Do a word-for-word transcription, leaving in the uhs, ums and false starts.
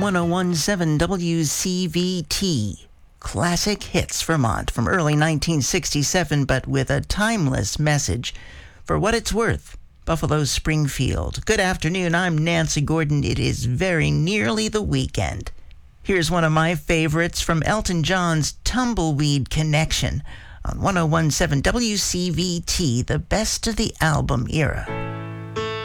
ten seventeen W C V T. Classic Hits Vermont from early nineteen sixty-seven, but with a timeless message. For what it's worth, Buffalo Springfield. Good afternoon, I'm Nancy Gordon. It is very nearly the weekend. Here's one of my favorites from Elton John's Tumbleweed Connection on ten seventeen W C V T, the best of the album era.